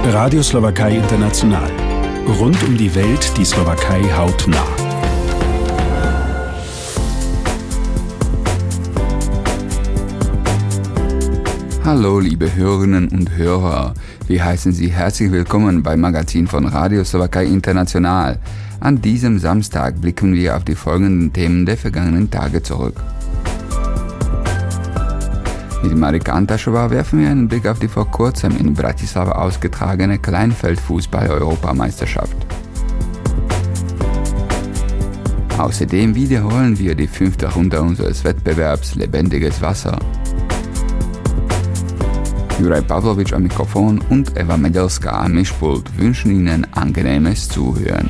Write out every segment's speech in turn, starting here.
Radio Slowakei International. Rund um die Welt die Slowakei hautnah. Hallo liebe Hörerinnen und Hörer, wir heißen Sie herzlich willkommen beim Magazin von Radio Slowakei International. An diesem Samstag blicken wir auf die folgenden Themen der vergangenen Tage zurück. Mit Marika Antašová werfen wir einen Blick auf die vor kurzem in Bratislava ausgetragene Kleinfeldfußball-Europameisterschaft. Außerdem wiederholen wir die 5. Runde unseres Wettbewerbs Lebendiges Wasser. Juraj Pavlovič am Mikrofon und Eva Medelská am Mischpult wünschen Ihnen angenehmes Zuhören.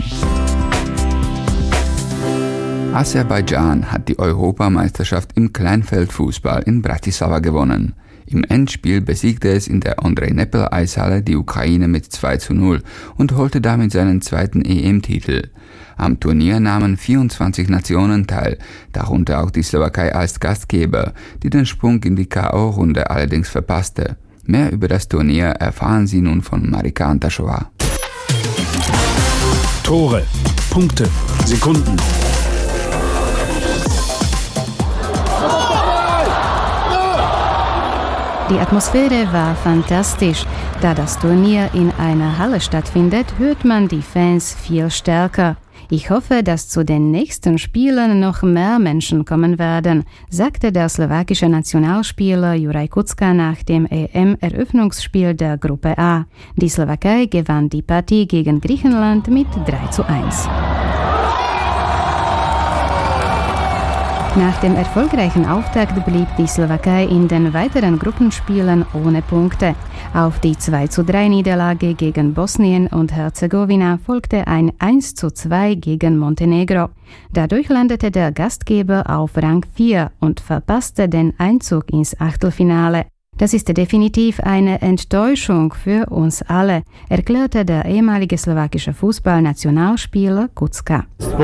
Aserbaidschan hat die Europameisterschaft im Kleinfeldfußball in Bratislava gewonnen. Im Endspiel besiegte es in der Ondrej-Nepel-Eishalle die Ukraine mit 2:0 und holte damit seinen zweiten EM-Titel. Am Turnier nahmen 24 Nationen teil, darunter auch die Slowakei als Gastgeber, die den Sprung in die K.O.-Runde allerdings verpasste. Mehr über das Turnier erfahren Sie nun von Marika Antašová. Tore, Punkte, Sekunden. Die Atmosphäre war fantastisch. Da das Turnier in einer Halle stattfindet, hört man die Fans viel stärker. Ich hoffe, dass zu den nächsten Spielen noch mehr Menschen kommen werden, sagte der slowakische Nationalspieler Juraj Kucka nach dem EM-Eröffnungsspiel der Gruppe A. Die Slowakei gewann die Partie gegen Griechenland mit 3:1. Nach dem erfolgreichen Auftakt blieb die Slowakei in den weiteren Gruppenspielen ohne Punkte. Auf die 2:3-Niederlage gegen Bosnien und Herzegowina folgte ein 1:2 gegen Montenegro. Dadurch landete der Gastgeber auf Rang 4 und verpasste den Einzug ins Achtelfinale. Das ist definitiv eine Enttäuschung für uns alle, erklärte der ehemalige slowakische Fußballnationalspieler Kucka.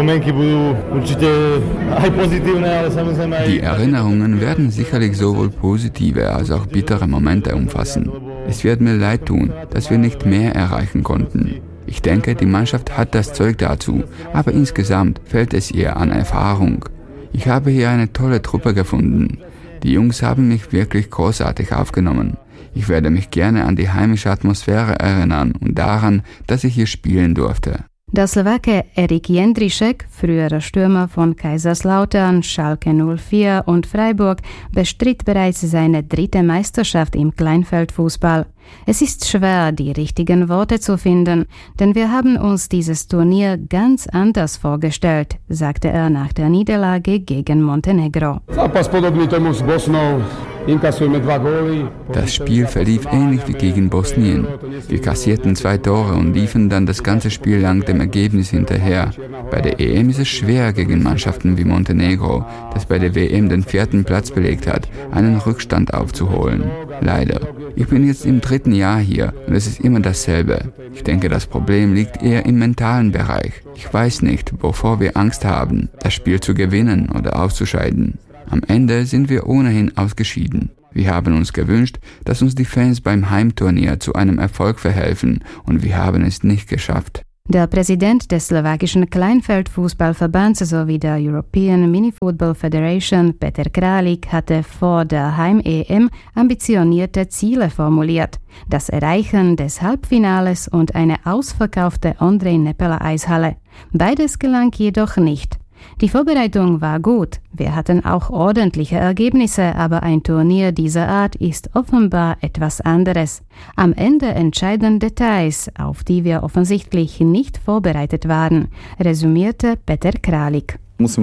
Die Erinnerungen werden sicherlich sowohl positive als auch bittere Momente umfassen. Es wird mir leid tun, dass wir nicht mehr erreichen konnten. Ich denke, die Mannschaft hat das Zeug dazu, aber insgesamt fehlt es ihr an Erfahrung. Ich habe hier eine tolle Truppe gefunden. Die Jungs haben mich wirklich großartig aufgenommen. Ich werde mich gerne an die heimische Atmosphäre erinnern und daran, dass ich hier spielen durfte. Der Slowake Erik Jędryšek, früherer Stürmer von Kaiserslautern, Schalke 04 und Freiburg, bestritt bereits seine 3. Meisterschaft im Kleinfeldfußball. Es ist schwer, die richtigen Worte zu finden, denn wir haben uns dieses Turnier ganz anders vorgestellt, sagte er nach der Niederlage gegen Montenegro. Das Spiel verlief ähnlich wie gegen Bosnien. Wir kassierten 2 Tore und liefen dann das ganze Spiel lang dem Ergebnis hinterher. Bei der EM ist es schwer gegen Mannschaften wie Montenegro, das bei der WM den 4. Platz belegt hat, einen Rückstand aufzuholen. Leider. Ich bin jetzt im 3. Jahr hier und es ist immer dasselbe. Ich denke, das Problem liegt eher im mentalen Bereich. Ich weiß nicht, wovor wir Angst haben, das Spiel zu gewinnen oder auszuscheiden. Am Ende sind wir ohnehin ausgeschieden. Wir haben uns gewünscht, dass uns die Fans beim Heimturnier zu einem Erfolg verhelfen und wir haben es nicht geschafft. Der Präsident des slowakischen Kleinfeldfußballverbands sowie der European Mini-Football Federation, Peter Kralik, hatte vor der Heim-EM ambitionierte Ziele formuliert. Das Erreichen des Halbfinales und eine ausverkaufte Ondrej-Nepel-Eishalle. Beides gelang jedoch nicht. Die Vorbereitung war gut, wir hatten auch ordentliche Ergebnisse, aber ein Turnier dieser Art ist offenbar etwas anderes. Am Ende entscheiden Details, auf die wir offensichtlich nicht vorbereitet waren, resümierte Peter Kralik.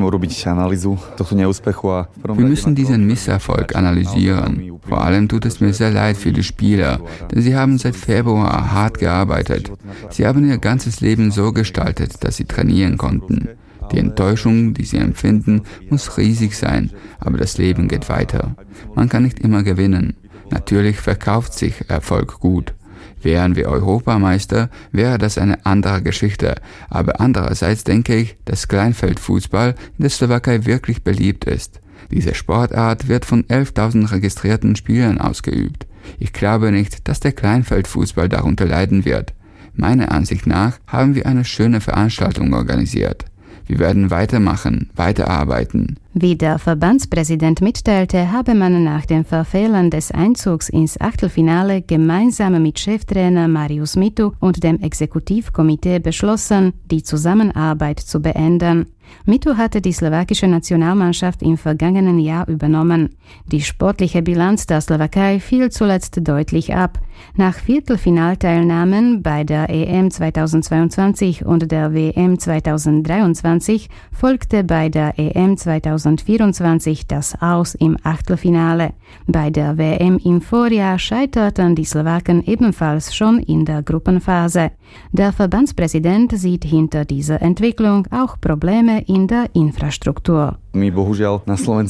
Wir müssen diesen Misserfolg analysieren. Vor allem tut es mir sehr leid für die Spieler, denn sie haben seit Februar hart gearbeitet. Sie haben ihr ganzes Leben so gestaltet, dass sie trainieren konnten. Die Enttäuschung, die sie empfinden, muss riesig sein, aber das Leben geht weiter. Man kann nicht immer gewinnen. Natürlich verkauft sich Erfolg gut. Wären wir Europameister, wäre das eine andere Geschichte. Aber andererseits denke ich, dass Kleinfeldfußball in der Slowakei wirklich beliebt ist. Diese Sportart wird von 11.000 registrierten Spielern ausgeübt. Ich glaube nicht, dass der Kleinfeldfußball darunter leiden wird. Meiner Ansicht nach haben wir eine schöne Veranstaltung organisiert. Wir werden weitermachen, weiterarbeiten. Wie der Verbandspräsident mitteilte, habe man nach dem Verfehlen des Einzugs ins Achtelfinale gemeinsam mit Cheftrainer Marius Mitu und dem Exekutivkomitee beschlossen, die Zusammenarbeit zu beenden. Mitu hatte die slowakische Nationalmannschaft im vergangenen Jahr übernommen. Die sportliche Bilanz der Slowakei fiel zuletzt deutlich ab. Nach Viertelfinalteilnahmen bei der EM 2022 und der WM 2023 folgte bei der EM 2024 das Aus im Achtelfinale. Bei der WM im Vorjahr scheiterten die Slowaken ebenfalls schon in der Gruppenphase. Der Verbandspräsident sieht hinter dieser Entwicklung auch Probleme in der Infrastruktur. Leider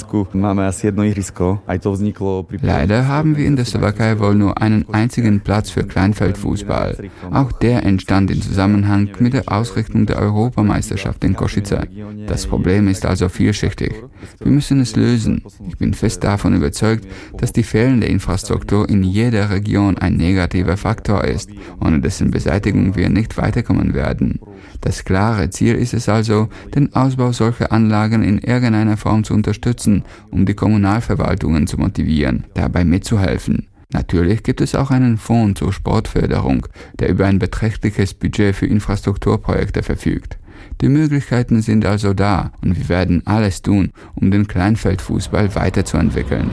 haben wir in der Slowakei wohl nur einen einzigen Platz für Kleinfeldfußball. Auch der entstand im Zusammenhang mit der Ausrichtung der Europameisterschaft in Košice. Das Problem ist also vielschichtig. Wir müssen es lösen. Ich bin fest davon überzeugt, dass die fehlende Infrastruktur in jeder Region ein negativer Faktor ist, ohne dessen Beseitigung wir nicht weiterkommen werden. Das klare Ziel ist es also, den Ausbau solcher Anlagen in irgendeiner Form zu unterstützen, um die Kommunalverwaltungen zu motivieren, dabei mitzuhelfen. Natürlich gibt es auch einen Fonds zur Sportförderung, der über ein beträchtliches Budget für Infrastrukturprojekte verfügt. Die Möglichkeiten sind also da und wir werden alles tun, um den Kleinfeldfußball weiterzuentwickeln.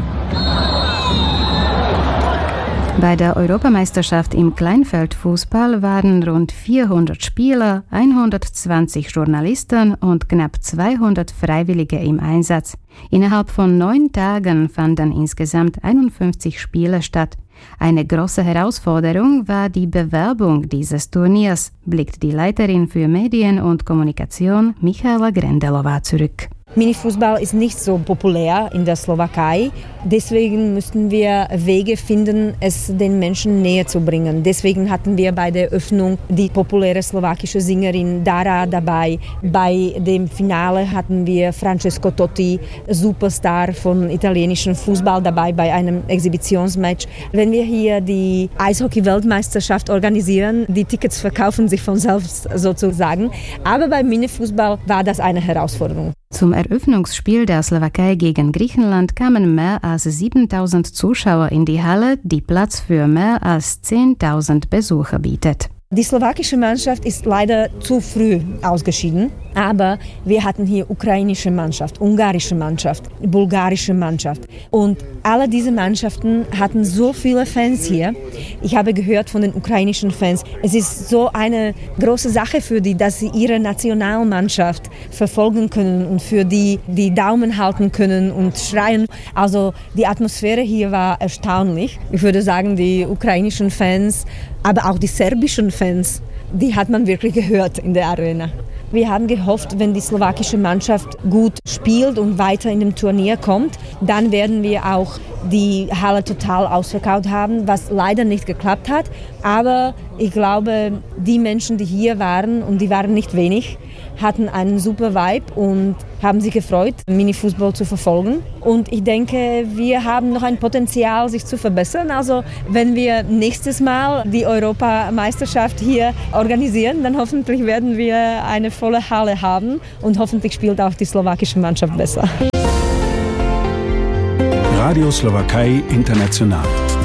Bei der Europameisterschaft im Kleinfeldfußball waren rund 400 Spieler, 120 Journalisten und knapp 200 Freiwillige im Einsatz. Innerhalb von 9 Tagen fanden insgesamt 51 Spiele statt. Eine große Herausforderung war die Bewerbung dieses Turniers, blickt die Leiterin für Medien und Kommunikation Michaela Grendelová zurück. Minifußball ist nicht so populär in der Slowakei. Deswegen müssten wir Wege finden, es den Menschen näher zu bringen. Deswegen hatten wir bei der Öffnung die populäre slowakische Sängerin Dara dabei. Bei dem Finale hatten wir Francesco Totti, Superstar von italienischem Fußball, dabei bei einem Exhibitionsmatch. Wenn wir hier die Eishockey-Weltmeisterschaft organisieren, die Tickets verkaufen sich von selbst sozusagen. Aber beim Minifußball war das eine Herausforderung. Zum Eröffnungsspiel der Slowakei gegen Griechenland kamen mehr als 7.000 Zuschauer in die Halle, die Platz für mehr als 10.000 Besucher bietet. Die slowakische Mannschaft ist leider zu früh ausgeschieden, aber wir hatten hier ukrainische Mannschaft, ungarische Mannschaft, bulgarische Mannschaft und alle diese Mannschaften hatten so viele Fans hier. Ich habe gehört von den ukrainischen Fans, es ist so eine große Sache für die, dass sie ihre Nationalmannschaft verfolgen können und für die Daumen halten können und schreien. Also die Atmosphäre hier war erstaunlich. Ich würde sagen, die ukrainischen Fans, aber auch die serbischen Fans, die hat man wirklich gehört in der Arena. Wir haben gehofft, wenn die slowakische Mannschaft gut spielt und weiter in dem Turnier kommt, dann werden wir auch die Halle total ausverkauft haben, was leider nicht geklappt hat. Aber ich glaube, die Menschen, die hier waren, und die waren nicht wenig, hatten einen super Vibe und haben sich gefreut, Minifußball zu verfolgen. Und ich denke, wir haben noch ein Potenzial, sich zu verbessern. Also wenn wir nächstes Mal die Europameisterschaft hier organisieren, dann hoffentlich werden wir eine volle Halle haben und hoffentlich spielt auch die slowakische Mannschaft besser. Radio Slowakei International.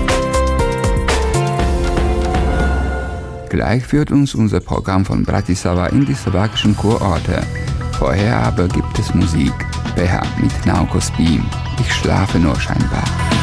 Gleich führt uns unser Programm von Bratislava in die slowakischen Kurorte. Vorher aber gibt es Musik. Beha mit Nauko Spím. Ich schlafe nur scheinbar.